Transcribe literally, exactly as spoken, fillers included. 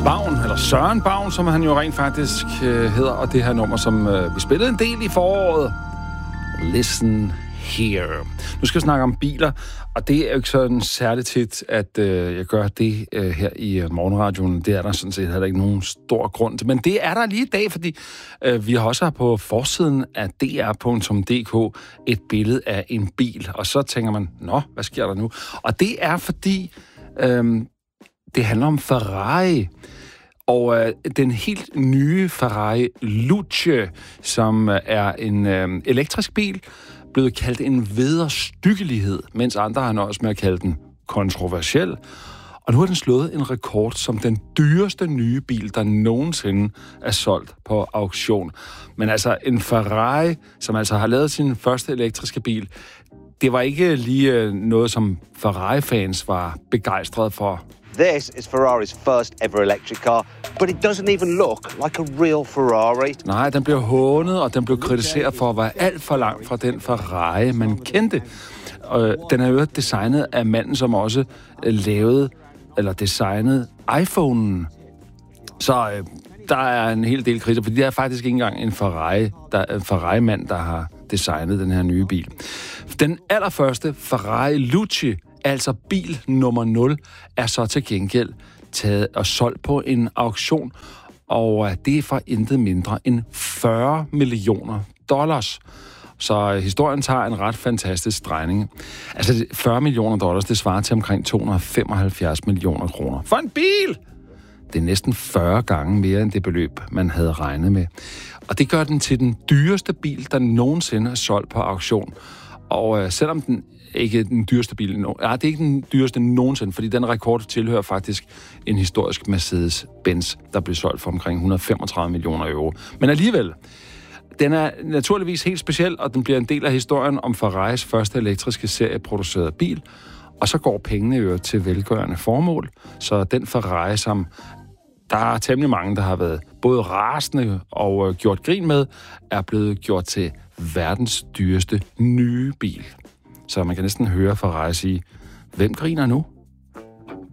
Bavn, eller Søren Bavn, som han jo rent faktisk øh, hedder, og det her nummer, som øh, vi spillede en del i foråret. Listen Here. Nu skal vi snakke om biler, og det er jo ikke sådan særligt tit, at øh, jeg gør det øh, her i øh, morgenradioen. Det er der sådan set heller ikke nogen stor grund til, men det er der lige i dag, fordi øh, vi har også på forsiden af d r punktum d k et billede af en bil, og så tænker man, nå, hvad sker der nu? Og det er fordi, øh, det handler om Ferrari. Og øh, den helt nye Ferrari Luce, som øh, er en øh, elektrisk bil, blevet kaldt en vederstyggelighed, mens andre har også med at kalde den kontroversiel. Og nu har den slået en rekord som den dyreste nye bil, der nogensinde er solgt på auktion. Men altså en Ferrari, som altså har lavet sin første elektriske bil, det var ikke lige noget, som Ferrari-fans var begejstrede for. This is Ferrari's first ever electric car, but it doesn't even look like a real Ferrari. Nej, den blev hånet, og den blev kritiseret for at være alt for langt fra den Ferrari, man kendte. Og den er jo designet af manden, som også lavede, eller designede iPhone'en. Så øh, der er en hel del kritik, fordi det er faktisk ikke engang en Ferrari, der, en Ferrari-mand, der har designet den her nye bil. Den allerførste Ferrari Luce, altså bil nummer nul, er så til gengæld taget og solgt på en auktion, og det er for intet mindre end fyrre millioner dollars. Så historien tager en ret fantastisk drejning. Altså fyrre millioner dollars, det svarer til omkring to hundrede og femoghalvfjerds millioner kroner. For en bil! Det er næsten fyrre gange mere end det beløb, man havde regnet med. Og det gør den til den dyreste bil, der nogensinde er solgt på auktion. Og øh, selvom den ikke den dyreste bil, no, ja, det er ikke den dyreste nogensinde, fordi den rekord tilhører faktisk en historisk Mercedes-Benz, der blev solgt for omkring et hundrede og femogtredive millioner euro. Men alligevel, den er naturligvis helt speciel, og den bliver en del af historien om Ferraris første elektriske serieproducerede bil, og så går pengene jo til velgørende formål. Så den Ferrari, som der er temmelig mange, der har været både rasende og gjort grin med, er blevet gjort til verdens dyreste nye bil. Så man kan næsten høre Ferrari sige, hvem griner nu?